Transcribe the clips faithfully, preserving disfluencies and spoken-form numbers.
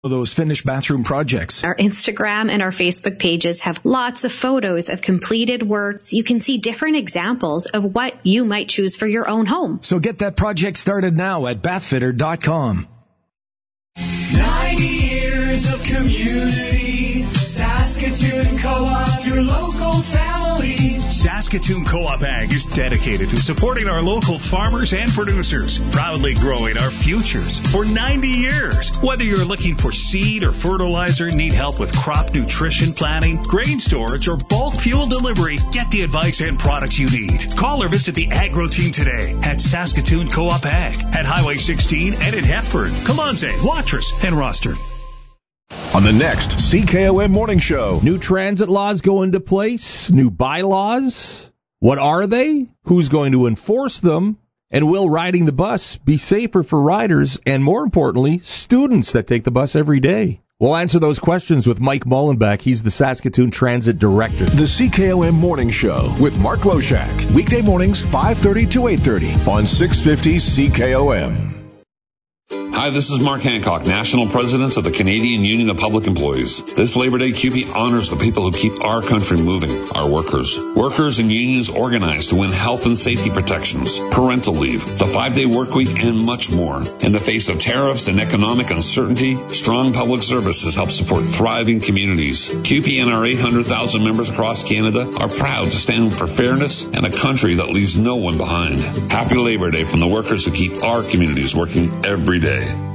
those finished bathroom projects. Our Instagram and our Facebook pages have lots of photos of completed works. You can see different examples of what you might choose for your own home. So get that project started now at bathfitter dot com. ninety years of community, Saskatoon Co-op, your local family. Saskatoon Co-op Ag is dedicated to supporting our local farmers and producers, proudly growing our futures for ninety years. Whether you're looking for seed or fertilizer, need help with crop nutrition planning, grain storage, or bulk fuel delivery, get the advice and products you need. Call or visit the Agro team today at Saskatoon Co-op Ag at Highway sixteen and in Hepburn, Kalanze, Watrous, and Roster. On the next C K O M Morning Show. New transit laws go into place. New bylaws. What are they? Who's going to enforce them? And will riding the bus be safer for riders and, more importantly, students that take the bus every day? We'll answer those questions with Mike Mullenbeck. He's the Saskatoon Transit Director. The C K O M Morning Show with Mark Loshak. Weekday mornings, five thirty to eight thirty on six fifty C K O M. Hi, this is Mark Hancock, National President of the Canadian Union of Public Employees. This Labor Day, C U P E honors the people who keep our country moving, our workers. Workers and unions organize to win health and safety protections, parental leave, the five-day work week, and much more. In the face of tariffs and economic uncertainty, strong public services help support thriving communities. C U P E and our eight hundred thousand members across Canada are proud to stand for fairness and a country that leaves no one behind. Happy Labor Day from the workers who keep our communities working every day.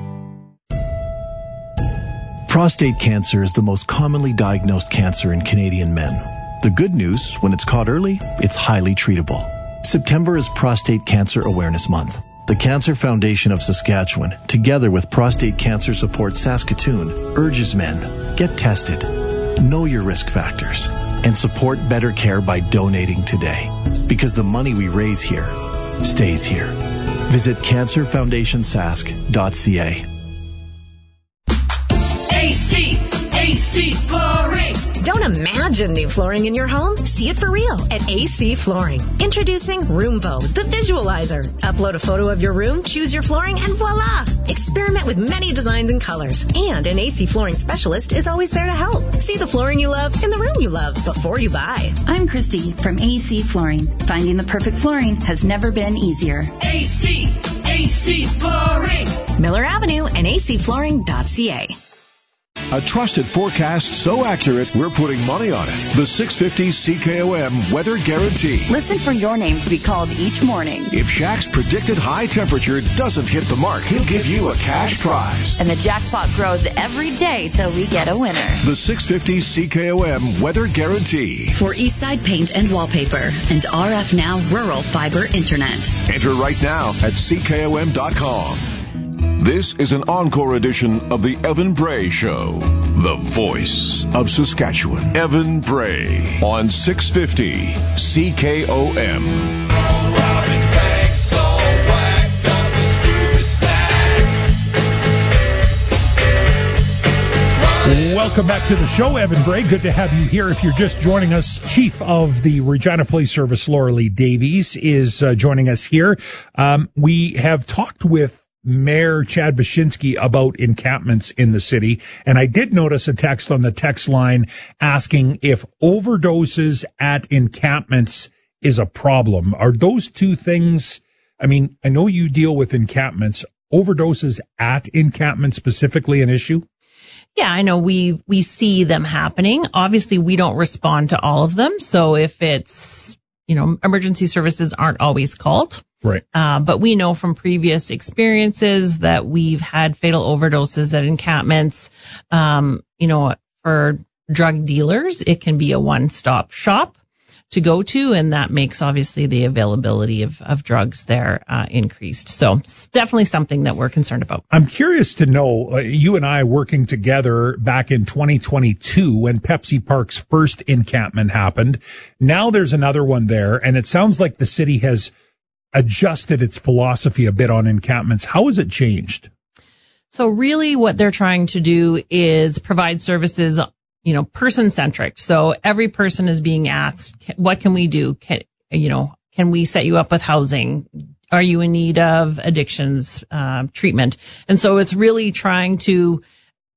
Prostate cancer is the most commonly diagnosed cancer in Canadian men. The good news, when it's caught early, it's highly treatable. September is Prostate Cancer Awareness Month. The Cancer Foundation of Saskatchewan, together with Prostate Cancer Support Saskatoon, urges men, get tested, know your risk factors, and support better care by donating today. Because the money we raise here stays here. Visit cancer foundation sask dot c a. A C, A C Flooring. Don't imagine new flooring in your home. See it for real at A C Flooring. Introducing Roomvo, the visualizer. Upload a photo of your room, choose your flooring, and voila! Experiment with many designs and colors. And an A C Flooring specialist is always there to help. See the flooring you love in the room you love before you buy. I'm Christy from A C Flooring. Finding the perfect flooring has never been easier. A C, A C Flooring. Miller Avenue and A C flooring dot c a. A trusted forecast so accurate, we're putting money on it. The six fifty C K O M Weather Guarantee. Listen for your name to be called each morning. If Shaq's predicted high temperature doesn't hit the mark, he'll give you a cash prize. And the jackpot grows every day till we get a winner. The six fifty C K O M Weather Guarantee. For Eastside Paint and Wallpaper and R F Now Rural Fiber Internet. Enter right now at C K O M dot com. This is an encore edition of the Evan Bray Show, the voice of Saskatchewan. Evan Bray on six fifty C K O M. Welcome back to the show, Evan Bray. Good to have you here. If you're just joining us, Chief of the Regina Police Service, Laura Lee Davies, is uh, joining us here. Um, we have talked with Mayor Chad Wyszynski about encampments in the city, and I did notice a text on the text line asking if overdoses at encampments is a problem. Are those two things? I mean, I know you deal with encampments. Overdoses at encampments specifically an issue? Yeah, I know we we see them happening. Obviously, we don't respond to all of them. So if it's, you know, emergency services aren't always called. Right. Uh, but we know from previous experiences that we've had fatal overdoses at encampments. Um, you know, for drug dealers, it can be a one-stop shop to go to, and that makes obviously the availability of, of drugs there uh, increased. So it's definitely something that we're concerned about. I'm curious to know, uh, you and I working together back in twenty twenty-two when Pepsi Park's first encampment happened. Now there's another one there, and it sounds like the city has adjusted its philosophy a bit on encampments. How has it changed? So really what they're trying to do is provide services, you know, person-centric. So every person is being asked, what can we do? Can, you know, can we set you up with housing? Are you in need of addictions uh, treatment? And so it's really trying to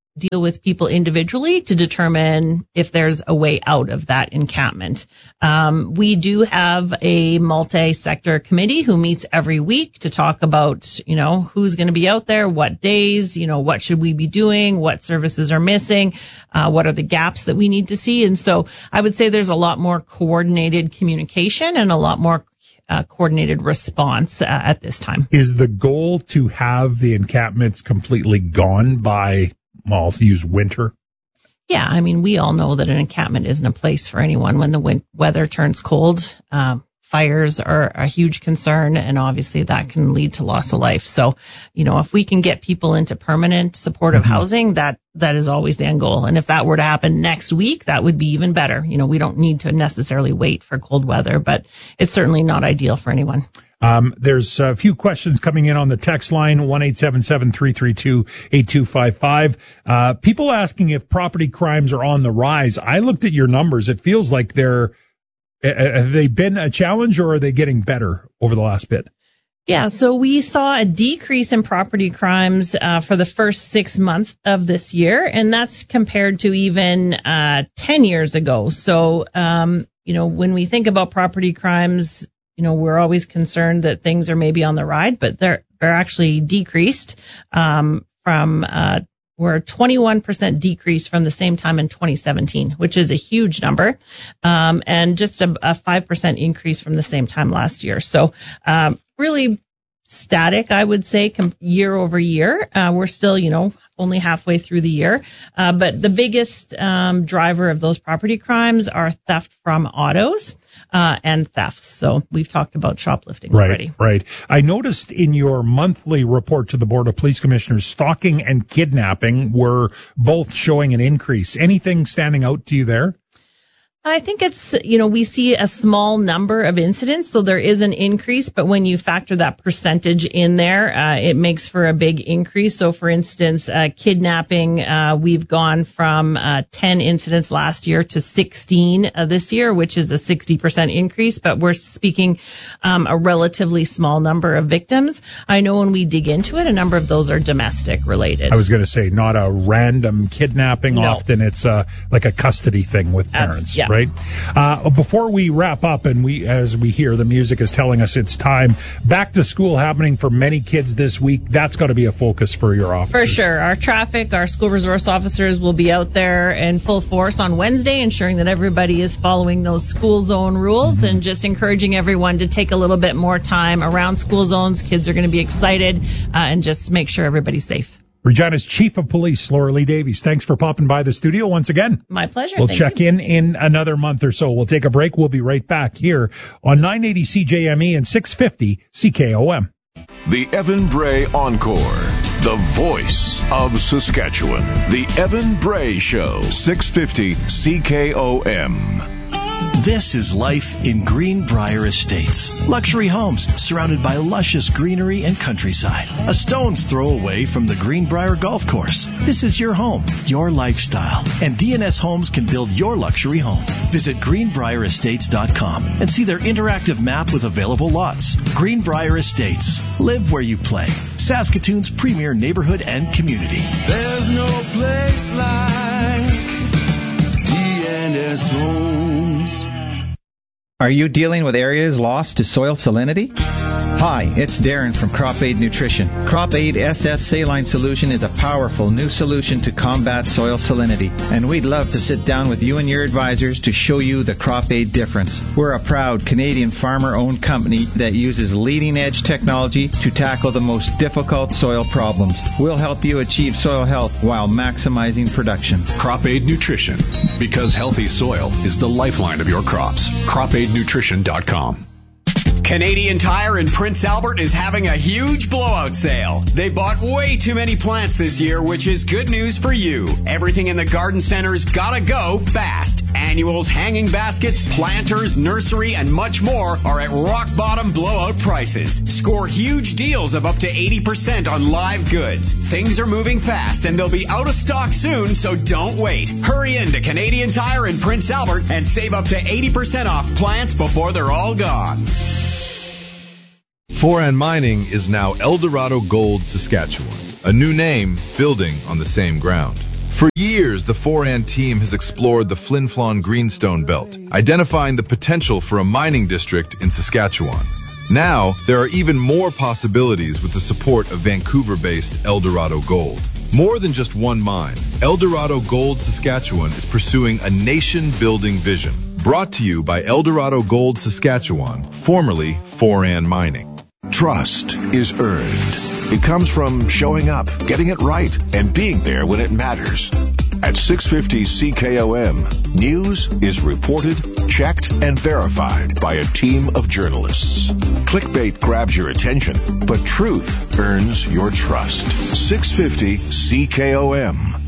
deal with people individually to determine if there's a way out of that encampment. Um, we do have a multi-sector committee who meets every week to talk about, you know, who's going to be out there, what days, you know, what should we be doing, what services are missing, uh, what are the gaps that we need to see. And so I would say there's a lot more coordinated communication and a lot more uh, coordinated response uh, at this time. Is the goal to have the encampments completely gone by, well, I'll use winter? Yeah, I mean, we all know that an encampment isn't a place for anyone when the win- weather turns cold. Um, fires are a huge concern, and obviously that can lead to loss of life. So, you know, if we can get people into permanent supportive mm-hmm. housing, that that is always the end goal. And if that were to happen next week, that would be even better. You know, we don't need to necessarily wait for cold weather, but it's certainly not ideal for anyone. Um, there's a few questions coming in on the text line, one eight seven seven, three three two, eight two five five. Uh, people asking if property crimes are on the rise. I looked at your numbers. It feels like they're, uh, have they been a challenge, or are they getting better over the last bit? Yeah, so we saw a decrease in property crimes uh, for the first six months of this year, and that's compared to even uh, ten years ago. So, um, you know, when we think about property crimes, you know, we're always concerned that things are maybe on the rise, but they're they're actually decreased um, from uh, we're a twenty-one percent decrease from the same time in twenty seventeen, which is a huge number, um, and just a, a five percent increase from the same time last year. So um, really static, I would say, com- year over year. Uh, we're still, you know, only halfway through the year. Uh, but the biggest um, driver of those property crimes are theft from autos uh, and thefts. So we've talked about shoplifting right, already. Right. I noticed in your monthly report to the Board of Police Commissioners, stalking and kidnapping were both showing an increase. Anything standing out to you there? I think it's, you know, we see a small number of incidents, so there is an increase, but when you factor that percentage in there, uh, it makes for a big increase. So, for instance, uh, kidnapping, uh, we've gone from uh, ten incidents last year to sixteen uh, this year, which is a sixty percent increase, but we're speaking um, a relatively small number of victims. I know when we dig into it, a number of those are domestic related. I was going to say, not a random kidnapping. No. Often it's uh, like a custody thing with parents. Abs- yeah. Right. Uh, before we wrap up, and we, as we hear, the music is telling us it's time. Back to school happening for many kids this week. That's got to be a focus for your office. For sure. Our traffic, our school resource officers will be out there in full force on Wednesday, ensuring that everybody is following those school zone rules mm-hmm. and just encouraging everyone to take a little bit more time around school zones. Kids are going to be excited uh, and just make sure everybody's safe. Regina's Chief of Police, Laura Lee Davies. Thanks for popping by the studio once again. My pleasure. We'll Thank check you. in in another month or so. We'll take a break. We'll be right back here on nine eighty C J M E and six fifty C K O M. The Evan Bray Encore, the voice of Saskatchewan. The Evan Bray Show, six fifty C K O M. This is life in Greenbrier Estates. Luxury homes surrounded by luscious greenery and countryside. A stone's throw away from the Greenbrier Golf Course. This is your home, your lifestyle. And D N S Homes can build your luxury home. Visit greenbrier estates dot com and see their interactive map with available lots. Greenbrier Estates. Live where you play. Saskatoon's premier neighborhood and community. There's no place like D N S Homes. Are you dealing with areas lost to soil salinity? Hi, it's Darren from Crop Aid Nutrition. Crop Aid S S Saline Solution is a powerful new solution to combat soil salinity, and we'd love to sit down with you and your advisors to show you the Crop Aid difference. We're a proud Canadian farmer-owned company that uses leading-edge technology to tackle the most difficult soil problems. We'll help you achieve soil health while maximizing production. Crop Aid Nutrition, because healthy soil is the lifeline of your crops. crop aid nutrition dot com. Canadian Tire in Prince Albert is having a huge blowout sale. They bought way too many plants this year, which is good news for you. Everything in the garden center's gotta go fast. Annuals, hanging baskets, planters, nursery, and much more are at rock bottom blowout prices. Score huge deals of up to eighty percent on live goods. Things are moving fast and they'll be out of stock soon, so don't wait. Hurry into Canadian Tire in Prince Albert and save up to eighty percent off plants before they're all gone. Foran Mining is now Eldorado Gold Saskatchewan, a new name building on the same ground. For years, the Foran team has explored the Flin Flon Greenstone Belt, identifying the potential for a mining district in Saskatchewan. Now, there are even more possibilities with the support of Vancouver-based Eldorado Gold. More than just one mine, Eldorado Gold Saskatchewan is pursuing a nation-building vision. Brought to you by Eldorado Gold Saskatchewan, formerly Foran Mining. Trust is earned. It comes from showing up, getting it right, and being there when it matters. At six fifty C K O M, news is reported, checked, and verified by a team of journalists. Clickbait grabs your attention, but truth earns your trust. six fifty C K O M.